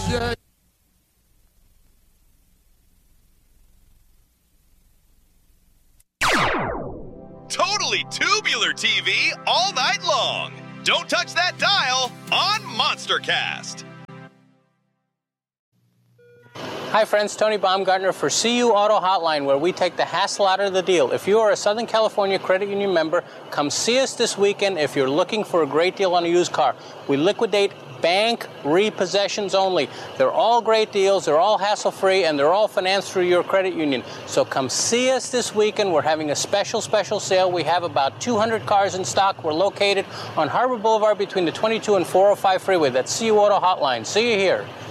shit. Totally Tubular TV all night long. Don't touch that dial on MonsterCast. Hi friends, Tony Baumgartner for CU Auto Hotline, where we take the hassle out of the deal. If you are a Southern California Credit Union member, come see us this weekend if you're looking for a great deal on a used car. We liquidate bank repossessions only. They're all great deals, they're all hassle-free, and they're all financed through your credit union. So come see us this weekend. We're having a special sale. We have about 200 cars in stock. We're located on Harbor Boulevard between the 22 and 405 freeway. That's CU Auto Hotline. See you here.